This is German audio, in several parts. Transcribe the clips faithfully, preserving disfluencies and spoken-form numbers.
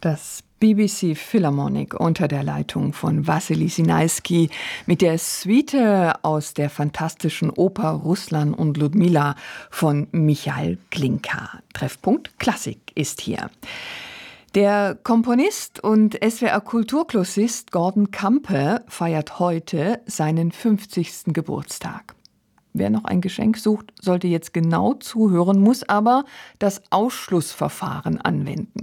Das B B C Philharmonic unter der Leitung von Wassily Sinaisky mit der Suite aus der fantastischen Oper Ruslan und Ljudmila von Michail Glinka. Treffpunkt Klassik ist hier. Der Komponist und S W R-Kulturklassist Gordon Kampe feiert heute seinen fünfzigsten Geburtstag. Wer noch ein Geschenk sucht, sollte jetzt genau zuhören, muss aber das Ausschlussverfahren anwenden.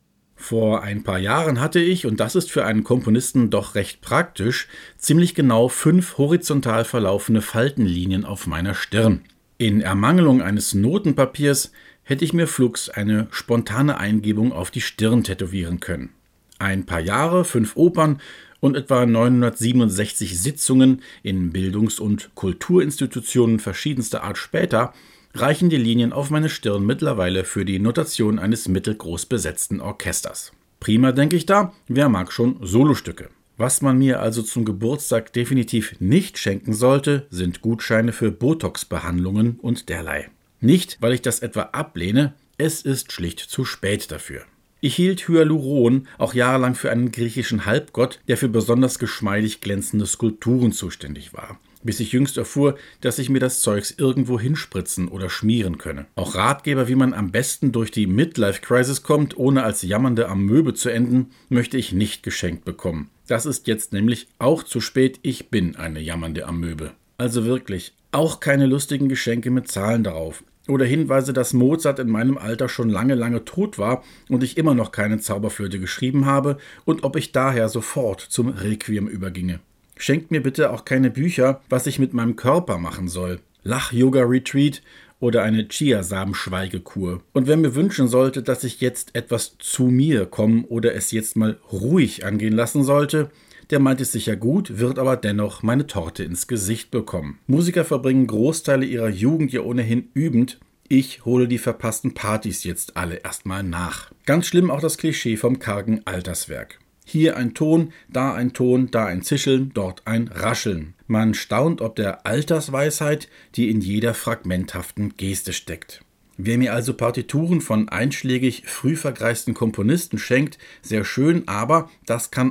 Vor ein paar Jahren hatte ich, und das ist für einen Komponisten doch recht praktisch, ziemlich genau fünf horizontal verlaufende Faltenlinien auf meiner Stirn. In Ermangelung eines Notenpapiers hätte ich mir flugs eine spontane Eingebung auf die Stirn tätowieren können. Ein paar Jahre, fünf Opern und etwa neunhundertsiebenundsechzig Sitzungen in Bildungs- und Kulturinstitutionen verschiedenster Art später reichen die Linien auf meine Stirn mittlerweile für die Notation eines mittelgroß besetzten Orchesters. Prima, denke ich da, wer mag schon Solostücke. Was man mir also zum Geburtstag definitiv nicht schenken sollte, sind Gutscheine für Botox-Behandlungen und derlei. Nicht, weil ich das etwa ablehne, es ist schlicht zu spät dafür. Ich hielt Hyaluron auch jahrelang für einen griechischen Halbgott, der für besonders geschmeidig glänzende Skulpturen zuständig war. Bis ich jüngst erfuhr, dass ich mir das Zeugs irgendwo hinspritzen oder schmieren könne. Auch Ratgeber, wie man am besten durch die Midlife-Crisis kommt, ohne als jammernde Amöbe zu enden, möchte ich nicht geschenkt bekommen. Das ist jetzt nämlich auch zu spät, ich bin eine jammernde Amöbe. Also wirklich, auch keine lustigen Geschenke mit Zahlen darauf. Oder Hinweise, dass Mozart in meinem Alter schon lange, lange tot war und ich immer noch keine Zauberflöte geschrieben habe und ob ich daher sofort zum Requiem überginge. Schenkt mir bitte auch keine Bücher, was ich mit meinem Körper machen soll. Lach-Yoga-Retreat oder eine Chiasamen-Schweigekur. Und wer mir wünschen sollte, dass ich jetzt etwas zu mir komme oder es jetzt mal ruhig angehen lassen sollte, der meint es sicher gut, wird aber dennoch meine Torte ins Gesicht bekommen. Musiker verbringen Großteile ihrer Jugend ja ohnehin übend. Ich hole die verpassten Partys jetzt alle erstmal nach. Ganz schlimm auch das Klischee vom kargen Alterswerk. Hier ein Ton, da ein Ton, da ein Zischeln, dort ein Rascheln. Man staunt ob der Altersweisheit, die in jeder fragmenthaften Geste steckt. Wer mir also Partituren von einschlägig früh vergreisten Komponisten schenkt, sehr schön, aber das kann